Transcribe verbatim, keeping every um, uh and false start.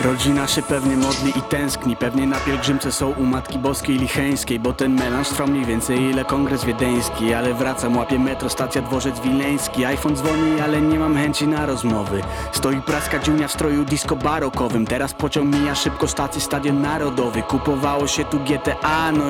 Rodzina się pewnie modli i tęskni, pewnie na pielgrzymce są u Matki Boskiej Licheńskiej, bo ten melanż trwał mniej więcej ile kongres wiedeński. Ale wracam, łapię metro, stacja dworzec wileński. iPhone dzwoni, ale nie mam chęci na rozmowy. Stoi praska dziunia w stroju disco barokowym. Teraz pociąg mija szybko stację Stadion Narodowy. Kupowało się tu G T A, no